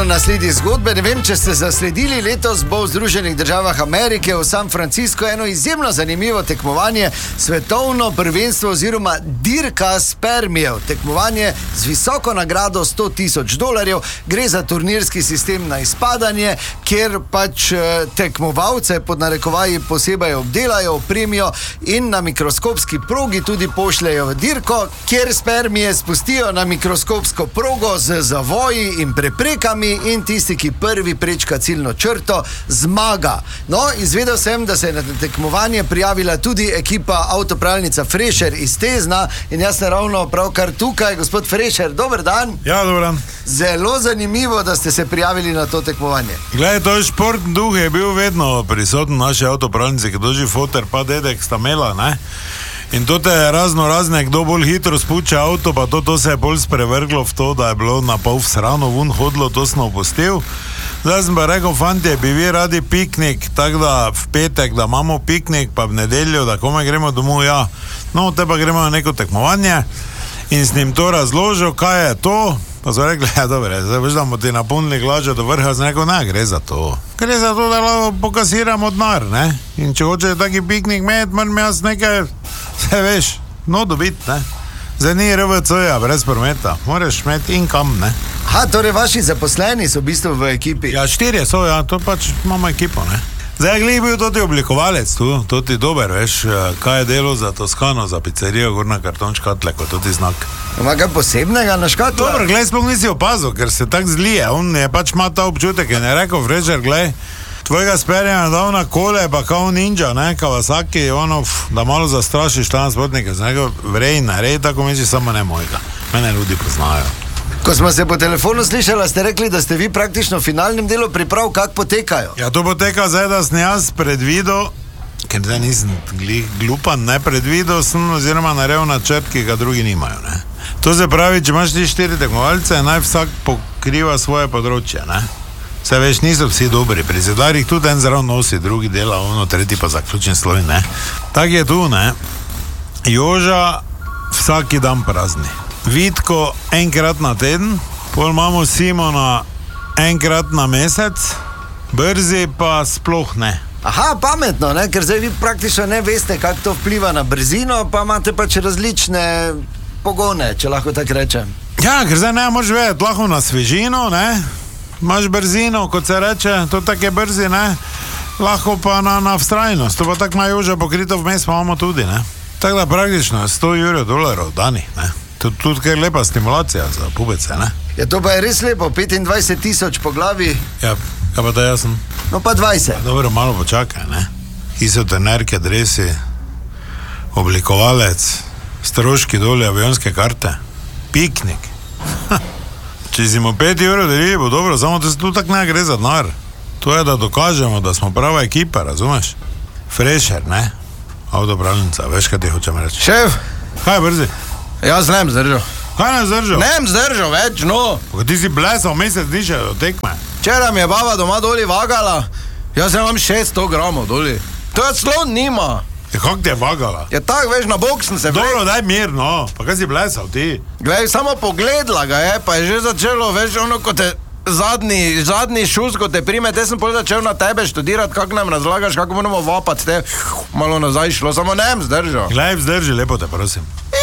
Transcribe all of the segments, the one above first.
nasledi zgodbe. Ne vem, če ste zasledili, letos bo v Združenih državah Amerike v San Francisco eno izjemno zanimivo tekmovanje, svetovno prvenstvo oziroma dirka spermijev. Tekmovanje z visoko nagrado $100,000. Gre za turnirski sistem na izpadanje, kjer pač tekmovalce pod narekovaji posebej obdelajo, opremijo in na mikroskopski progi tudi pošljejo v dirko, kjer spermije spustijo na mikroskopsko progo z zavoji in preprekami in tisti, ki prvi prečka ciljno črto, zmaga. No, izvedel sem, da se je na tekmovanje prijavila tudi ekipa avtopralnica Frešer iz Tezna in jaz sem ravno pravkar tukaj. Gospod Frešer, dober dan. Ja, dober dan. Zelo zanimivo, da ste se prijavili na to tekmovanje. Glej, to je športni duh, je bil vedno prisoten naši avtopralnici, ki doži foter pa dedek sta imela, ne? In to te je razne, kdo bolj hitro spuče avto, pa to se je bolj sprevrglo v to, da je bilo na pol vsrano vun hodilo, to sem opustil. Zdaj sem pa rekel, fantje, bi vi radi piknik, tako da v petek, da imamo piknik, pa v nedeljo, da kome gremo domov, ja. No, te pa gremo na neko tekmovanje in s njim to razložil, kaj je to. Pa so rekli, ja, dobro, zdaj veš, da bomo ti napolnili glažo do vrha, sem rekel, ne, gre za to. Gre za to, da lahko pokasiramo denar, ne? In če hoče taki piknik imeti, moram jaz nekaj, vse veš, no dobiti, ne? Zdaj ni RVC-ja, brez prometa, moraš imeti in kam, ne? Torej vaši zaposleni so v bistvu v ekipi? Ja, 4 so, ja, to pač imamo ekipo, ne? Zdaj, glej, bil toti oblikovalec tu, toti dober, veš, kaj je delo za Toskano, za pizzerijo, gor na karton škatle, kot toti znak. Ima kaj posebnega na škatlu? Dobro, glej, sploh nisi opazil, ker se tak zlije, on je pač ima ta občutek in je rekel, Frešer, glej, tvojega sperja je dal na kole, pa kao ninja, ne, Kawasaki, ono, da malo zastrašiš ta nasprotnike, sem rekel, vrej, narej, tako misliš, samo ne mojega, mene ljudi poznajo. Ko smo se po telefonu slišali, ste rekli, da ste vi praktično v finalnem delu priprav, kak potekajo? Ja, to poteka zdaj, da sem jaz predvidel, ker zdaj nisem glupan, ne, predvidel sem oziroma naredil načrt, ki ga drugi nimajo, ne. To se pravi, če imaš ti 4 tekmovalce, naj vsak pokriva svoje področje, ne. Vse veš, niso vsi dobri, pri zedarjih tudi en zraven nosi, drugi dela ono, tretji pa zaključen sloj, ne. Tak je tu, ne. Joža vsaki dan prazni. Vitko enkrat na teden, pol imamo Simona enkrat na mesec, Brzi pa sploh ne. Aha, pametno, ne? Ker zdaj vi praktično ne veste, kako to vpliva na brzino, pa imate pač različne pogone, če lahko tako rečem. Ja, ker zdaj ne moš vedeti, lahko na svežino, ne? Imaš brzino, kot se reče, to tako je brzi, ne? Lahko pa na vztrajnost, to pa tako ima Joža pokrito vmes, pa imamo tudi, ne? Tako da praktično $100 dani, ne? Tudi kaj lepa stimulacija za pubece, ne? Ja, to pa je res lepo, 25,000 po glavi. Ja, kaj pa da jaz sem? No pa 20. Ja, dobro, malo počakaj, ne? Izotenerke, dresi, oblikovalec, stroški doli, avionske karte, piknik. Če si mu €5 delili, bo dobro, samo da se tu tak ne gre za denar. To je, da dokažemo, da smo prava ekipa, razumeš? Frešer, ne? Avtopravljenica, veš, kaj ti hočem reči? Šef! Kaj je Brzi? Jaz ne zdržal. Kaj ne zdržal? Ne zdržal več, no. Pa ti si blesal mesec dni še do tekme. Včeraj mi je baba doma doli vagala, jaz imam 600 gramov doli. To je slon nima. Ja, kako ti je vagala? Ja tak, veš, na bok sem se Dobro, daj mir, no. Pa kaj si blesal ti? Glej, samo pogledala ga je, pa je že začelo, veš, ono, ko te zadnji šus, ko te prime, te sem pol začel na tebe študirati, kako nam razlagaš, kako moramo vapati te, malo nazaj šlo, samo ne zdržal. Glej, vzdrži, lepo te prosim.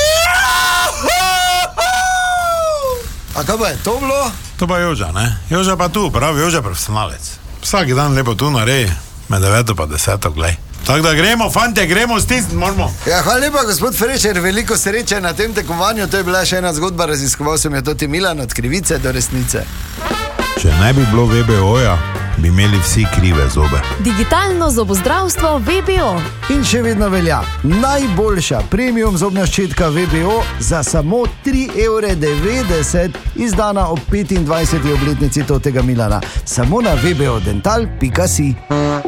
A kaj pa je to bilo? To pa Joža, ne? Joža pa tu, pravi, Joža profesionalec. Vsak dan lepo tu nareji, med 9 pa 10, glej. Tako da gremo, fantje, gremo stisniti, moramo. Ja, hvala lepa, gospod Frešer, veliko sreče na tem tekmovanju, to je bila še ena zgodba, raziskoval sem jo toti Milan od krivice do resnice. Če ne bi bilo VBO-ja, bi imeli vsi krive zobe. Digitalno zobozdravstvo VBO. In še vedno velja, najboljša premium zobna ščetka VBO za samo €3,90, izdana ob 25. obletnici totega Milana. Samo na vbodental.si.